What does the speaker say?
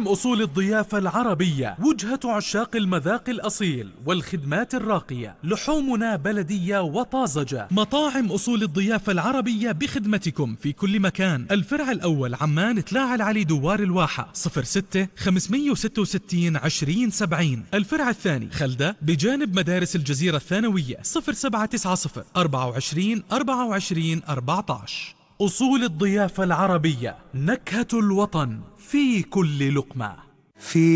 مطاعم أصول الضيافة العربية، وجهة عشاق المذاق الأصيل والخدمات الراقية. لحومنا بلدية وطازجة. مطاعم أصول الضيافة العربية بخدمتكم في كل مكان. الفرع الأول عمان تلاعة العلي دوار الواحة 06 566 20 70. الفرع الثاني خلدة بجانب مدارس الجزيرة الثانوية 0790 24 24 14. أصول الضيافة العربية، نكهة الوطن في كل لقمة.